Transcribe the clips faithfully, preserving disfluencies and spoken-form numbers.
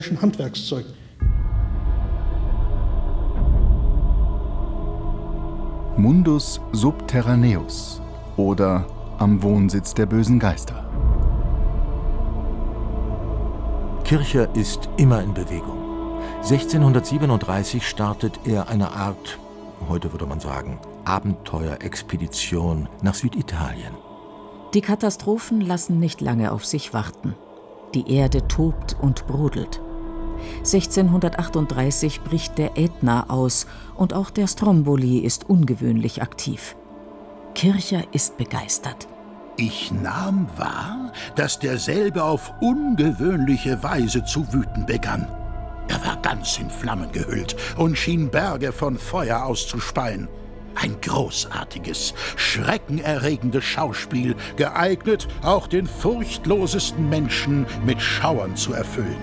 Handwerkszeug. Mundus subterraneus oder Am Wohnsitz der bösen Geister. Kircher ist immer in Bewegung. sechzehnhundertsiebenunddreißig startet er eine Art, heute würde man sagen, Abenteuerexpedition nach Süditalien. Die Katastrophen lassen nicht lange auf sich warten. Die Erde tobt und brodelt. sechzehnhundertachtunddreißig bricht der Ätna aus und auch der Stromboli ist ungewöhnlich aktiv. Kircher ist begeistert. Ich nahm wahr, dass derselbe auf ungewöhnliche Weise zu wüten begann. Er war ganz in Flammen gehüllt und schien Berge von Feuer auszuspeien. Ein großartiges, schreckenerregendes Schauspiel, geeignet, auch den furchtlosesten Menschen mit Schauern zu erfüllen.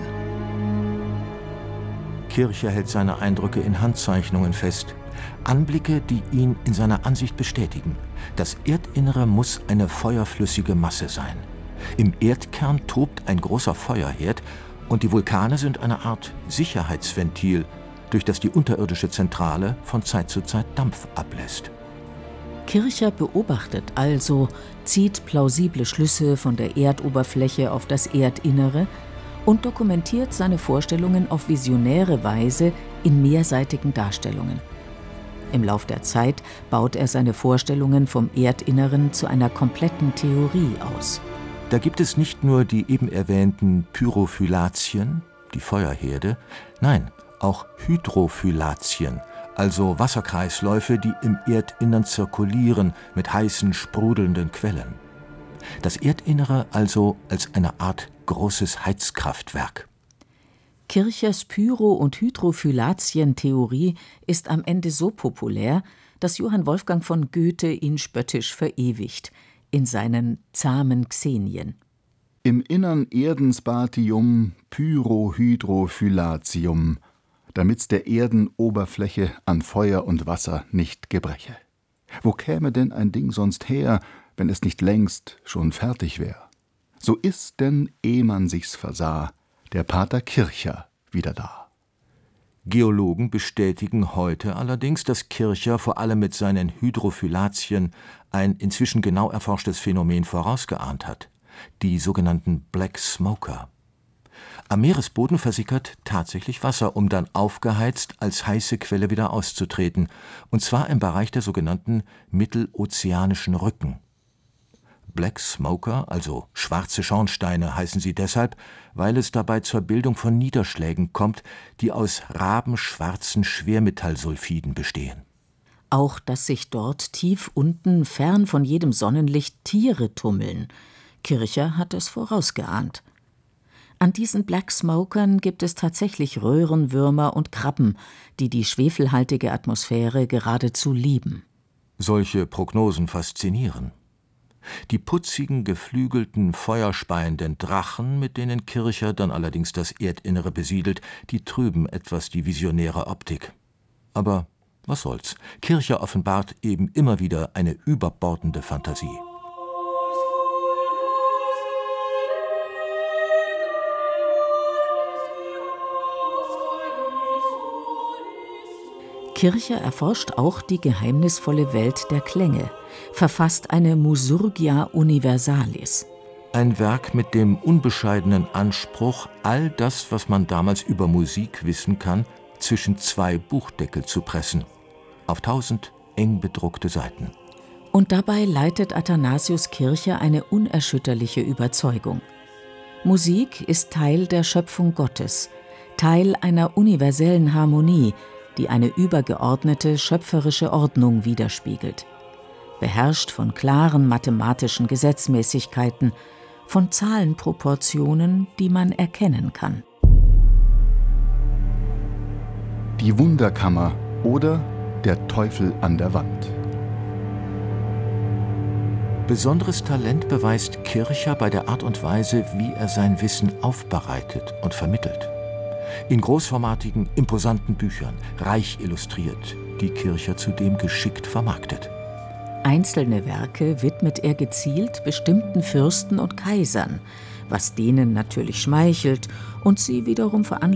Kircher hält seine Eindrücke in Handzeichnungen fest. Anblicke, die ihn in seiner Ansicht bestätigen. Das Erdinnere muss eine feuerflüssige Masse sein. Im Erdkern tobt ein großer Feuerherd und die Vulkane sind eine Art Sicherheitsventil, durch das die unterirdische Zentrale von Zeit zu Zeit Dampf ablässt. Kircher beobachtet also, zieht plausible Schlüsse von der Erdoberfläche auf das Erdinnere und dokumentiert seine Vorstellungen auf visionäre Weise in mehrseitigen Darstellungen. Im Lauf der Zeit baut er seine Vorstellungen vom Erdinneren zu einer kompletten Theorie aus. Da gibt es nicht nur die eben erwähnten Pyrophylatien, die Feuerherde, nein, auch Hydrophylatien, also Wasserkreisläufe, die im Erdinnern zirkulieren mit heißen, sprudelnden Quellen. Das Erdinnere also als eine Art großes Heizkraftwerk. Kirchers Pyro- und Hydrophylatien-Theorie ist am Ende so populär, dass Johann Wolfgang von Goethe ihn spöttisch verewigt in seinen zahmen Xenien. Im Innern Erdensbatium Pyrohydrophyllatium, damit's der Erdenoberfläche an Feuer und Wasser nicht gebreche. Wo käme denn ein Ding sonst her, wenn es nicht längst schon fertig wär? So ist denn, eh man sich's versah, der Pater Kircher wieder da. Geologen bestätigen heute allerdings, dass Kircher vor allem mit seinen Hydrophylatien ein inzwischen genau erforschtes Phänomen vorausgeahnt hat, die sogenannten Black Smoker. Am Meeresboden versickert tatsächlich Wasser, um dann aufgeheizt als heiße Quelle wieder auszutreten, und zwar im Bereich der sogenannten mittelozeanischen Rücken. Black Smoker, also schwarze Schornsteine, heißen sie deshalb, weil es dabei zur Bildung von Niederschlägen kommt, die aus rabenschwarzen Schwermetallsulfiden bestehen. Auch dass sich dort tief unten, fern von jedem Sonnenlicht, Tiere tummeln. Kircher hat es vorausgeahnt. An diesen Black Smokern gibt es tatsächlich Röhrenwürmer und Krabben, die die schwefelhaltige Atmosphäre geradezu lieben. Solche Prognosen faszinieren. Die putzigen, geflügelten, feuerspeienden Drachen, mit denen Kircher dann allerdings das Erdinnere besiedelt, die trüben etwas die visionäre Optik. Aber was soll's? Kircher offenbart eben immer wieder eine überbordende Fantasie. Kircher erforscht auch die geheimnisvolle Welt der Klänge, verfasst eine Musurgia Universalis. Ein Werk mit dem unbescheidenen Anspruch, all das, was man damals über Musik wissen kann, zwischen zwei Buchdeckel zu pressen, auf tausend eng bedruckte Seiten. Und dabei leitet Athanasius Kircher eine unerschütterliche Überzeugung. Musik ist Teil der Schöpfung Gottes, Teil einer universellen Harmonie, die eine übergeordnete schöpferische Ordnung widerspiegelt. Beherrscht von klaren mathematischen Gesetzmäßigkeiten, von Zahlenproportionen, die man erkennen kann. Die Wunderkammer oder der Teufel an der Wand. Besonderes Talent beweist Kircher bei der Art und Weise, wie er sein Wissen aufbereitet und vermittelt. In großformatigen, imposanten Büchern, reich illustriert, die Kircher zudem geschickt vermarktet. Einzelne Werke widmet er gezielt bestimmten Fürsten und Kaisern, was denen natürlich schmeichelt und sie wiederum veranlasst,